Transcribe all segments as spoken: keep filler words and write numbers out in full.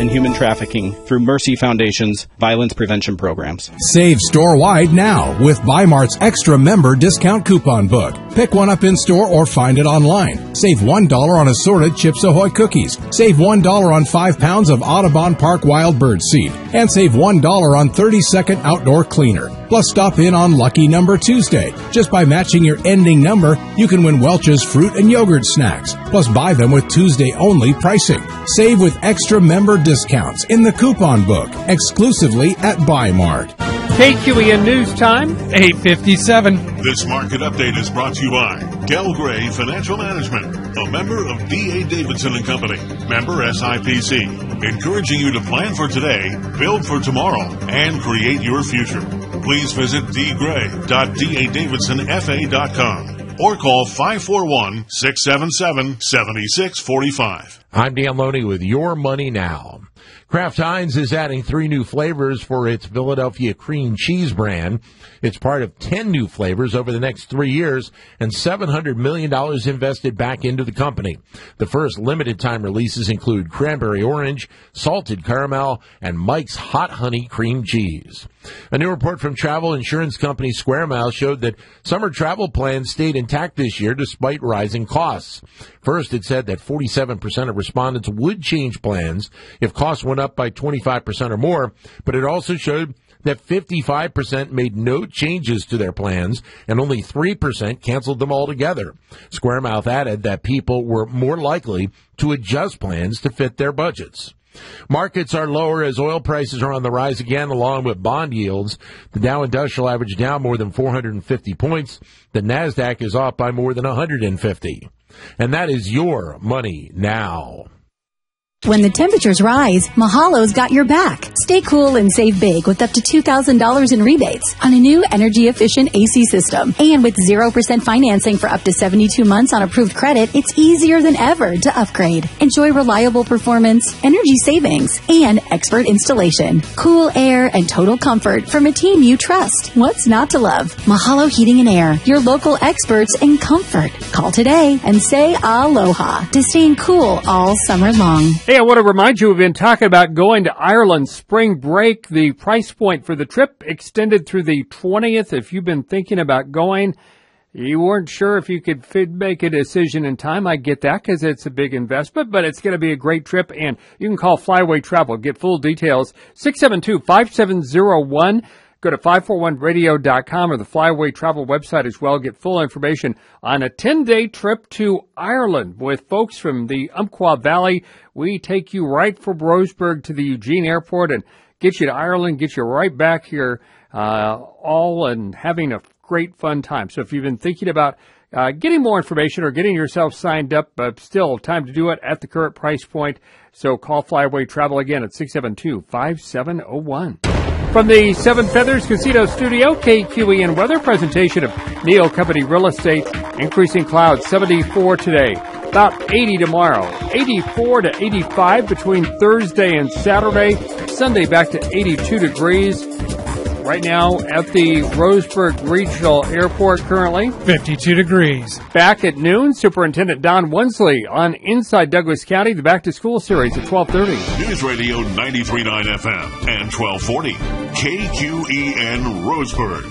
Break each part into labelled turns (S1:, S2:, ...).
S1: and human trafficking through Mercy Foundation's violence prevention programs.
S2: Save store-wide now with Bi-Mart's Extra Member Discount Coupon Book. Pick one up in-store or find it online. Save one dollar on assorted Chips Ahoy cookies. Save one dollar on five pounds of Audubon Park Wild Bird Seed. And save one dollar on thirty-second Outdoor Cleaner. Plus, stop in on Lucky Number Tuesday. Just by matching your ending number, you can win Welch's fruit and yogurt snacks. Plus, buy them with Tuesday-only pricing. Save with extra member discounts in the coupon book, exclusively at Bi-Mart.
S3: K Q E N News Time, eight fifty-seven.
S4: This market update is brought to you by Del Gray Financial Management, a member of D A. Davidson and Company, member S I P C, encouraging you to plan for today, build for tomorrow, and create your future. Please visit d gray dot d a davidson f a dot com or call five four one, six seven seven, seven six four five.
S5: I'm Dan Loney with Your Money Now. Kraft Heinz is adding three new flavors for its Philadelphia cream cheese brand. It's part of ten new flavors over the next three years and seven hundred million dollars invested back into the company. The first limited-time releases include cranberry orange, salted caramel, and Mike's hot honey cream cheese. A new report from travel insurance company Square Mile showed that summer travel plans stayed intact this year despite rising costs. First, it said that forty-seven percent of respondents would change plans if costs went up by twenty-five percent or more, but it also showed that fifty-five percent made no changes to their plans and only three percent canceled them altogether. Squaremouth added that people were more likely to adjust plans to fit their budgets. Markets are lower as oil prices are on the rise again, along with bond yields. The Dow Industrial average down more than four hundred fifty points. The NASDAQ is off by more than one hundred fifty. And that is Your Money Now.
S6: When the temperatures rise, Mahalo's got your back. Stay cool and save big with up to two thousand dollars in rebates on a new energy-efficient A C system. And with zero percent financing for up to seventy-two months on approved credit, it's easier than ever to upgrade. Enjoy reliable performance, energy savings, and expert installation. Cool air and total comfort from a team you trust. What's not to love? Mahalo Heating and Air, your local experts in comfort. Call today and say aloha to staying cool all summer long.
S3: Hey, I want to remind you, we've been talking about going to Ireland spring break. The price point for the trip extended through the twentieth. If you've been thinking about going, you weren't sure if you could fit, make a decision in time. I get that because it's a big investment, but it's going to be a great trip. And you can call Flyway Travel. Get full details, six seven two, five seven zero one. Go to five four one radio dot com or the Flyway Travel website as well. Get full information on a ten-day trip to Ireland with folks from the Umpqua Valley. We take you right from Roseburg to the Eugene Airport and get you to Ireland, get you right back here, uh, all and having a great fun time. So if you've been thinking about uh, getting more information or getting yourself signed up, but still time to do it at the current price point. So call Flyway Travel again at six seven two, five seven zero one. From the Seven Feathers Casino Studio, K Q E N weather presentation of Neo Company Real Estate. Increasing clouds, seventy-four today, about eighty tomorrow, eighty-four to eighty-five between Thursday and Saturday, Sunday back to eighty-two degrees. Right now at the Roseburg Regional Airport currently,
S7: fifty-two degrees.
S3: Back at noon, Superintendent Don Wensley on Inside Douglas County, the Back to School series at twelve thirty.
S4: News Radio ninety-three point nine F M and twelve forty. K Q E N Roseburg,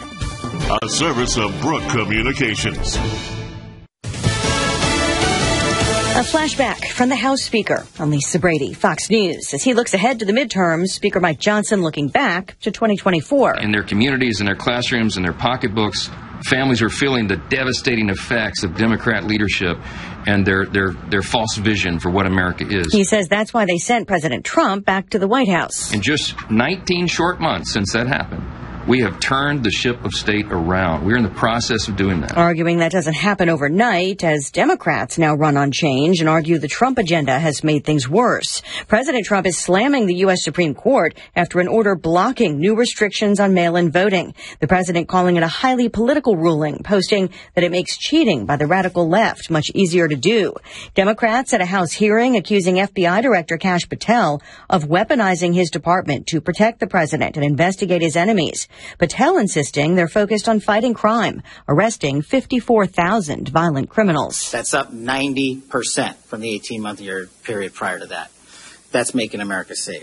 S4: a service of Brook Communications.
S8: A flashback from the House Speaker. I'm Lisa Brady, Fox News. As he looks ahead to the midterms, Speaker Mike Johnson looking back to twenty twenty-four.
S9: In their communities, in their classrooms, in their pocketbooks, families are feeling the devastating effects of Democrat leadership and their, their, their false vision for what America is.
S8: He says that's why they sent President Trump back to the White House.
S9: In just nineteen short months since that happened, we have turned the ship of state around. We're in the process of doing that.
S8: Arguing that doesn't happen overnight, as Democrats now run on change and argue the Trump agenda has made things worse. President Trump is slamming the U S Supreme Court after an order blocking new restrictions on mail-in voting. The president calling it a highly political ruling, posting that it makes cheating by the radical left much easier to do. Democrats at a House hearing accusing F B I Director Kash Patel of weaponizing his department to protect the president and investigate his enemies. Patel insisting they're focused on fighting crime, arresting fifty-four thousand violent criminals.
S10: That's up ninety percent from the eighteen-month year period prior to that. That's making America safe.